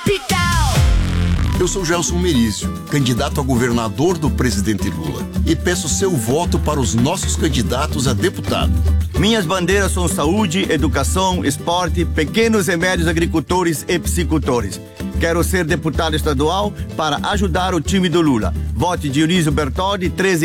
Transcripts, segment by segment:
Eu sou Gelson Merizio, candidato a governador do presidente Lula, e peço seu voto para os nossos candidatos a deputado. Minhas bandeiras são saúde, educação, esporte, pequenos e médios agricultores e psicultores. Quero ser deputado estadual para ajudar o time do Lula. Vote Dionísio Bertoldi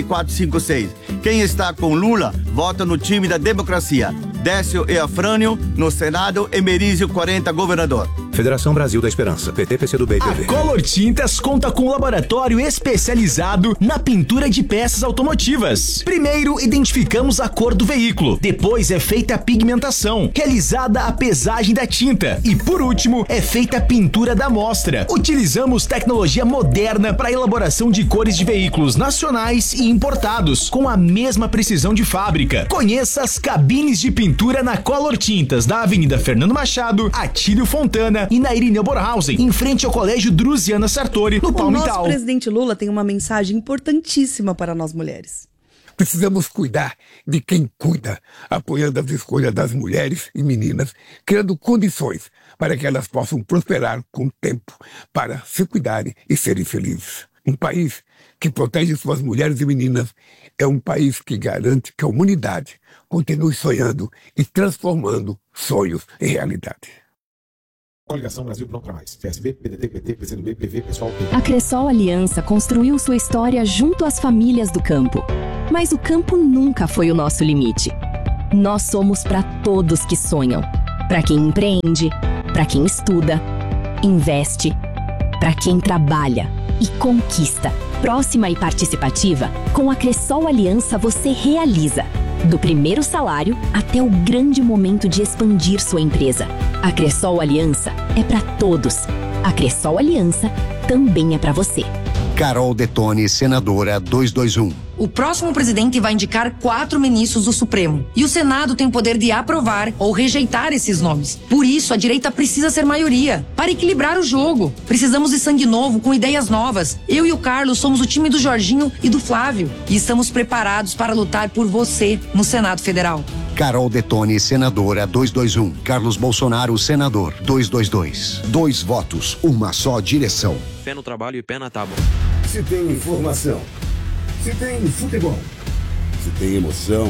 13456. Quem está com Lula, vota no time da democracia. Décio e Afrânio no Senado e Merizio 40 governador. Federação Brasil da Esperança, PT, PCdoB e PV. A Color Tintas conta com um laboratório especializado na pintura de peças automotivas. Primeiro, identificamos a cor do veículo. Depois é feita a pigmentação, realizada a pesagem da tinta. E por último, é feita a pintura da amostra. Utilizamos tecnologia moderna para a elaboração de cores de veículos nacionais e importados, com a mesma precisão de fábrica. Conheça as cabines de pintura na Color Tintas, da Avenida Fernando Machado, Atílio Fontana e na Irineu Borhausen, em frente ao Colégio Drusiana Sartori, no Palmital. O nosso presidente Lula tem uma mensagem importantíssima para nós mulheres. Precisamos cuidar de quem cuida, apoiando as escolhas das mulheres e meninas, criando condições para que elas possam prosperar com o tempo, para se cuidarem e serem felizes. Um país que protege suas mulheres e meninas é um país que garante que a humanidade continue sonhando e transformando sonhos em realidade. Coligação Brasil Pronto pra Mais. PSB, PDT, PT, PCdoB, PV, PSOL, PV. A Cressol Aliança construiu sua história junto às famílias do campo. Mas o campo nunca foi o nosso limite. Nós somos para todos que sonham. Para quem empreende, para quem estuda, investe, para quem trabalha e conquista. Próxima e participativa, com a Cressol Aliança você realiza. Do primeiro salário até o grande momento de expandir sua empresa. A Cressol Aliança é para todos. A Cressol Aliança também é para você. Carol Detone, senadora 221. O próximo presidente vai indicar 4 ministros do Supremo. E o Senado tem o poder de aprovar ou rejeitar esses nomes. Por isso, a direita precisa ser maioria. Para equilibrar o jogo. Precisamos de sangue novo, com ideias novas. Eu e o Carlos somos o time do Jorginho e do Flávio. E estamos preparados para lutar por você no Senado Federal. Carol Detone, senadora 221. Carlos Bolsonaro, senador 222. 2 votos, uma só direção. Pé no trabalho e pé na tábua. Se tem informação, se tem futebol, se tem emoção,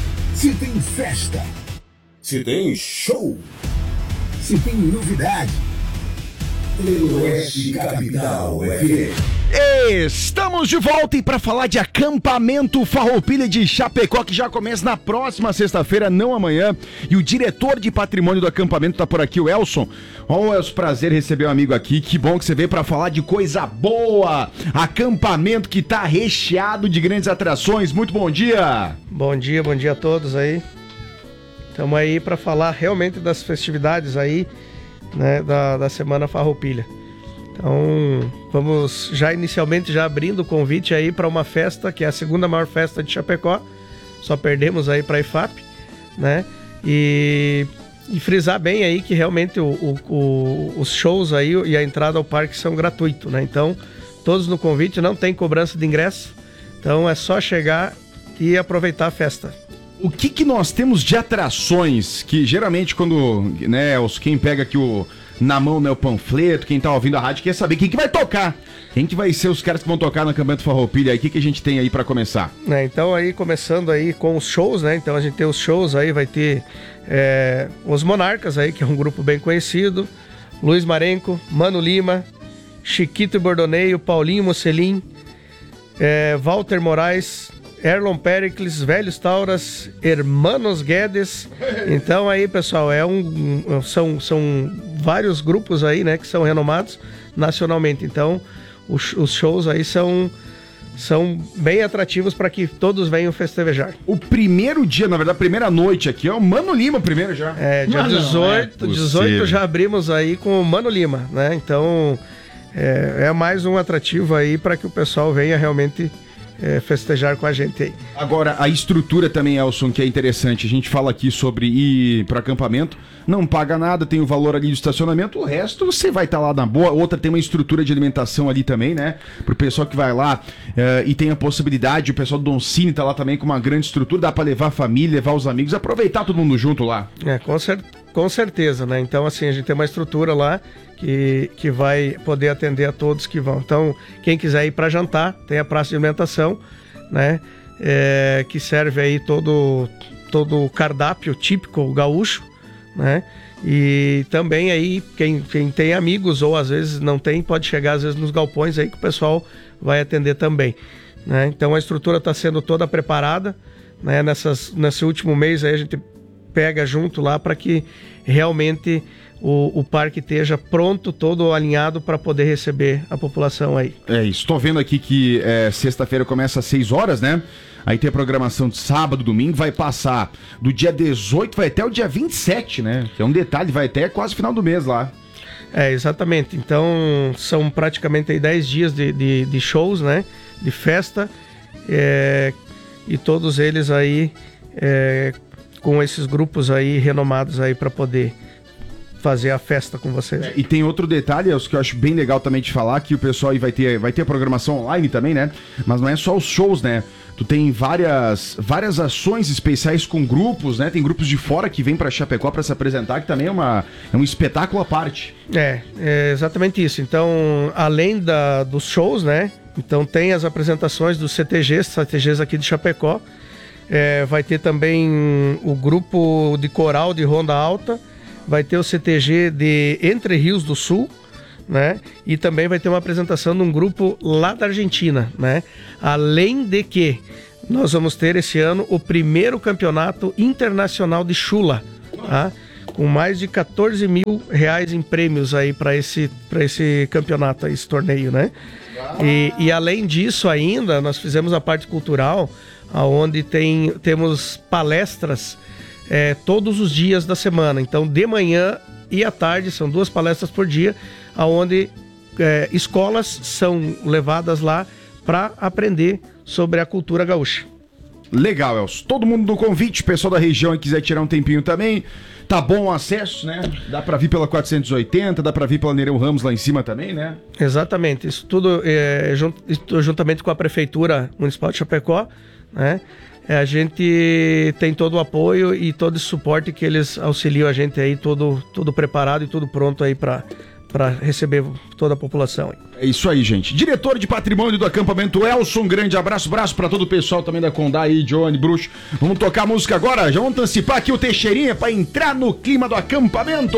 se tem festa, se tem show, se tem novidade, Oeste Capital FM. Estamos de volta e para falar de acampamento Farroupilha de Chapecó, que já começa na próxima sexta-feira, não amanhã. E o diretor de patrimônio do acampamento tá por aqui, o Elson. Ó, Elson, prazer receber um amigo aqui. Que bom que você veio para falar de coisa boa. Acampamento que tá recheado de grandes atrações. Muito bom dia. Bom dia a todos aí. Estamos aí para falar realmente das festividades aí, né, da Semana Farroupilha. Então, vamos já inicialmente abrindo o convite aí para uma festa, que é a segunda maior festa de Chapecó. Só perdemos aí para a IFAP, né? E frisar bem aí que realmente os shows aí e a entrada ao parque são gratuitos, né? Então, todos no convite, não tem cobrança de ingresso. Então, é só chegar e aproveitar a festa. O que nós temos de atrações que geralmente quando, né, quem pega aqui na mão, né, o panfleto, quem tá ouvindo a rádio quer saber quem que vai tocar, quem que vai ser os caras que vão tocar no Acampamento Farroupilha aí, o que a gente tem aí pra começar? Então aí, começando aí com os shows, né, então a gente tem os shows aí, vai ter os Monarcas aí, que é um grupo bem conhecido, Luiz Marenco, Mano Lima, Chiquito e Bordoneio, Paulinho Mocelin, Walter Moraes, Erlon Pericles, Velhos Tauras, Hermanos Guedes. Então aí, pessoal, são vários grupos aí, né, que são renomados nacionalmente. Então, os shows aí são bem atrativos para que todos venham festejar. O primeiro dia, na verdade, a primeira noite aqui é o Mano Lima primeiro já. Dia 18 já abrimos aí com o Mano Lima, né? Então, é mais um atrativo aí para que o pessoal venha realmente festejar com a gente aí. Agora, a estrutura também, Elson, que é interessante. A gente fala aqui sobre ir para acampamento, não paga nada, tem o valor ali do estacionamento, o resto você vai estar lá na boa. Outra, tem uma estrutura de alimentação ali também, né? Pro pessoal que vai lá e tem a possibilidade, o pessoal do Don Cine tá lá também com uma grande estrutura, dá para levar a família, levar os amigos, aproveitar todo mundo junto lá. Com certeza, né? Então, assim, a gente tem uma estrutura lá que vai poder atender a todos que vão. Então, quem quiser ir para jantar, tem a praça de alimentação, né? Que serve aí todo o cardápio típico gaúcho, né? E também aí, quem tem amigos ou às vezes não tem, pode chegar às vezes nos galpões aí que o pessoal vai atender também, né? Então a estrutura está sendo toda preparada, né? Nesse último mês aí a gente pega junto lá para que realmente o parque esteja pronto, todo alinhado para poder receber a população aí. É isso, tô vendo aqui que sexta-feira começa às 6 horas, né? Aí tem a programação de sábado, domingo, vai passar do dia 18, vai até o dia 27, né? Que é um detalhe, vai até quase final do mês lá. Exatamente. Então, são praticamente aí 10 dias de shows, né? De festa. E todos eles aí com esses grupos aí renomados aí para poder fazer a festa com vocês. E tem outro detalhe, que eu acho bem legal também de falar, que o pessoal aí vai ter a programação online também, né? Mas não é só os shows, né? Tu tem várias ações especiais com grupos, né? Tem grupos de fora que vêm pra Chapecó pra se apresentar, que também é um espetáculo à parte. É exatamente isso. Então, além dos shows, né? Então tem as apresentações dos CTGs aqui de Chapecó. Vai ter também o grupo de coral de Ronda Alta, vai ter o CTG de Entre Rios do Sul, né? E também vai ter uma apresentação de um grupo lá da Argentina, né? Além de que nós vamos ter esse ano o primeiro campeonato internacional de chula, tá? Com mais de 14 mil reais em prêmios aí para esse campeonato, esse torneio, né? E além disso ainda, nós fizemos a parte cultural, onde temos palestras todos os dias da semana. Então, de manhã e à tarde, são 2 palestras por dia, onde escolas são levadas lá para aprender sobre a cultura gaúcha. Legal, Elcio. Todo mundo no convite, pessoal da região que quiser tirar um tempinho também. Tá bom o acesso, né? Dá pra vir pela 480, dá pra vir pela Nereu Ramos lá em cima também, né? Exatamente. Isso tudo juntamente com a Prefeitura Municipal de Chapecó, né? A gente tem todo o apoio e todo esse suporte que eles auxiliam a gente aí, todo preparado e tudo pronto aí para receber toda a população. É isso aí, gente. Diretor de Patrimônio do Acampamento Elcio, um grande abraço para todo o pessoal também da Condá aí, Johnny, Bruxo. Vamos tocar a música agora? Já vamos antecipar aqui o Teixeirinha para entrar no clima do acampamento.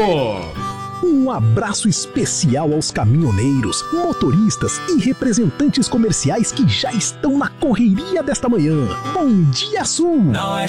Um abraço especial aos caminhoneiros, motoristas e representantes comerciais que já estão na correria desta manhã. Bom dia, Sul! Não é